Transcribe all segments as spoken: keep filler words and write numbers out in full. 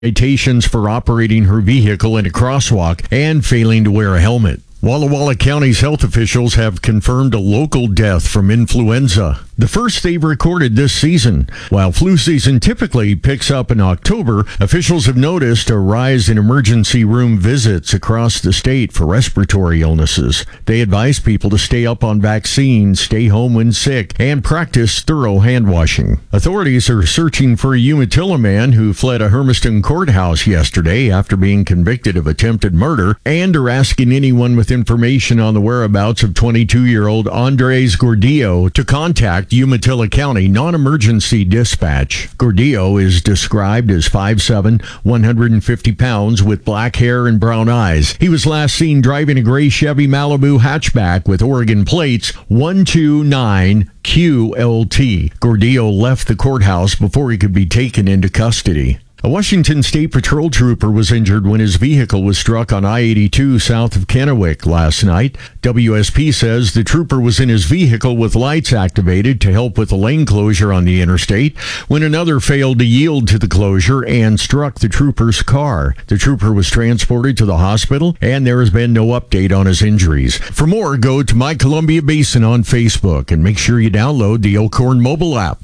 citations for operating her vehicle in a crosswalk and failing to wear a helmet. Walla Walla County's health officials have confirmed a local death from influenza, the first they've recorded this season. While flu season typically picks up in October, officials have noticed a rise in emergency room visits across the state for respiratory illnesses. They advise people to stay up on vaccines, stay home when sick, and practice thorough hand washing. Authorities are searching for a Umatilla man who fled a Hermiston courthouse yesterday after being convicted of attempted murder, and are asking anyone with information on the whereabouts of twenty-two-year-old Andres Gordillo to contact Umatilla County Non-Emergency Dispatch. Gordillo is described as five seven, one hundred fifty pounds with black hair and brown eyes. He was last seen driving a gray Chevy Malibu hatchback with Oregon plates one two nine Q L T. Gordillo left the courthouse before he could be taken into custody. A Washington State Patrol trooper was injured when his vehicle was struck on I eighty-two south of Kennewick last night. W S P says the trooper was in his vehicle with lights activated to help with the lane closure on the interstate when another failed to yield to the closure and struck the trooper's car. The trooper was transported to the hospital, and there has been no update on his injuries. For more, go to My Columbia Basin on Facebook and make sure you download the Elkhorn mobile app.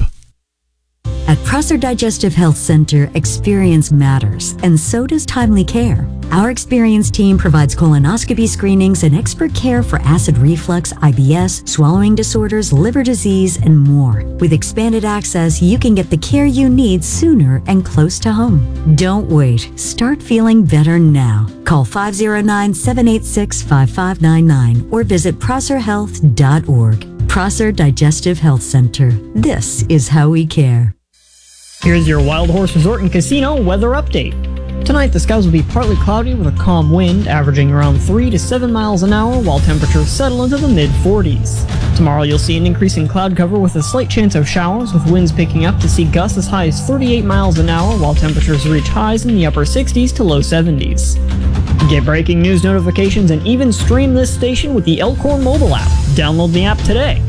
At Prosser Digestive Health Center, experience matters, and so does timely care. Our experienced team provides colonoscopy screenings and expert care for acid reflux, I B S, swallowing disorders, liver disease, and more. With expanded access, you can get the care you need sooner and close to home. Don't wait. Start feeling better now. Call five oh nine, seven eight six, five five nine nine or visit prosser health dot org. Prosser Digestive Health Center. This is how we care. Here's your Wild Horse Resort and Casino weather update. Tonight, the skies will be partly cloudy with a calm wind, averaging around three to seven miles an hour, while temperatures settle into the mid forties. Tomorrow, you'll see an increase in cloud cover with a slight chance of showers, with winds picking up to see gusts as high as thirty-eight miles an hour, while temperatures reach highs in the upper sixties to low seventies. Get breaking news notifications and even stream this station with the Elkhorn mobile app. Download the app today.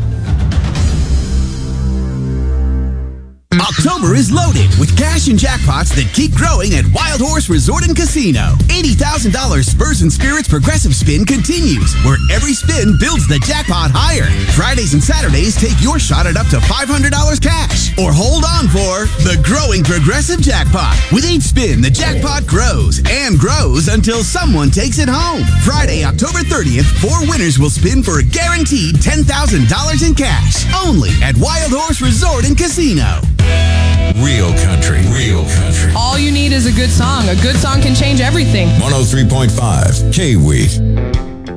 October is loaded with cash and jackpots that keep growing at Wild Horse Resort and Casino. eighty thousand dollars Spurs and Spirits Progressive Spin continues, where every spin builds the jackpot higher. Fridays and Saturdays take your shot at up to five hundred dollars cash. Or hold on for the growing Progressive Jackpot. With each spin, the jackpot grows and grows until someone takes it home. Friday, October thirtieth, four winners will spin for a guaranteed ten thousand dollars in cash. Only at Wild Horse Resort and Casino. Real country, real country. All you need is a good song. A good song can change everything. one oh three point five K-Wheat.